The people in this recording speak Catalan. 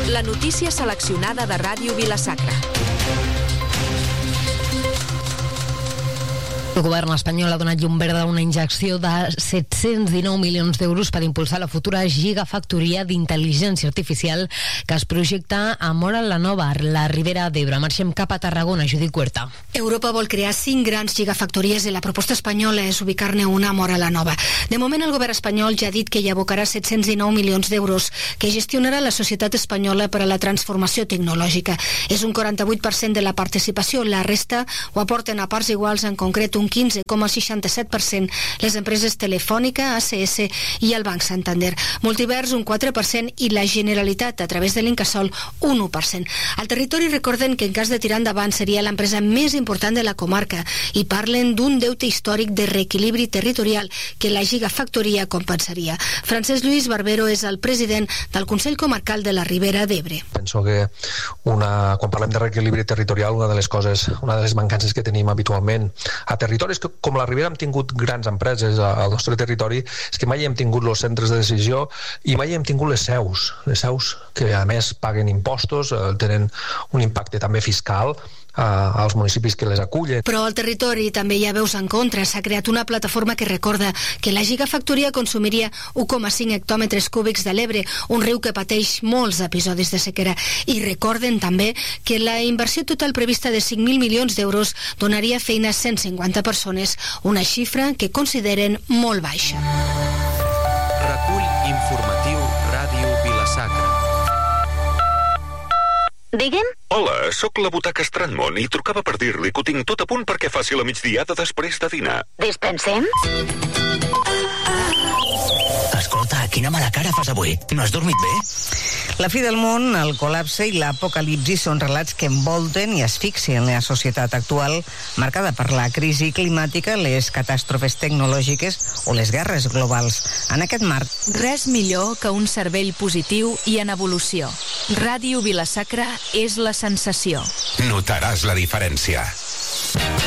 La notícia seleccionada de Ràdio Vila-sacra. El govern espanyol ha donat llum verda a una injecció de 719 milions d'euros per impulsar la futura gigafactoria d'intel·ligència artificial que es projecta a Móra la Nova, la Ribera d'Ebre. Marxem cap a Tarragona, Judit Huerta. Europa vol crear 5 grans gigafactories i la proposta espanyola és ubicar-ne una a Móra la Nova. De moment, el govern espanyol ja ha dit que hi abocarà 719 milions d'euros que gestionarà la Societat Espanyola per a la Transformació Tecnològica. És un 48% de la participació, la resta ho aporten a parts iguals, en concret un 15,67% les empreses Telefònica, ACS i el Banc Santander. Multivers un 4% i la Generalitat a través de l'Incasòl un 1%. Al territori recorden que en cas de tirar endavant seria l'empresa més important de la comarca i parlen d'un deute històric de reequilibri territorial que la gigafactoria compensaria. Francesc Lluís Barbero és el president del Consell Comarcal de la Ribera d'Ebre. Penso que quan parlem de reequilibri territorial, una de les mancances que tenim habitualment a territoris que com la Ribera hem tingut grans empreses al nostre territori és que mai hem tingut els centres de decisió i mai hem tingut les seus que a més paguen impostos, tenen un impacte també fiscal als municipis que les acullen. Però al territori també hi ha veus en contra. S'ha creat una plataforma que recorda que la gigafactoria consumiria 1,5 hectòmetres cúbics de l'Ebre, un riu que pateix molts episodis de sequera. I recorden també que la inversió total prevista de 5.000 milions d'euros donaria feina a 150 persones, una xifra que consideren molt baixa. Recull informatiu Ràdio Vila-sacra. Digue'm? Hola, sóc la Butaca Estranymont i trucava per dir-li que ho tinc tot a punt perquè faci la migdiada després de dinar. Dispensem? Escolta, quina mala cara fas avui. No has dormit bé? La fi del món, el col·lapse i l'apocalipsi són relats que envolten i asfixien la societat actual, marcada per la crisi climàtica, les catàstrofes tecnològiques o les guerres globals. En aquest marc... Res millor que un cervell positiu i en evolució. Ràdio Vila-sacra és la sensació. Notaràs la diferència.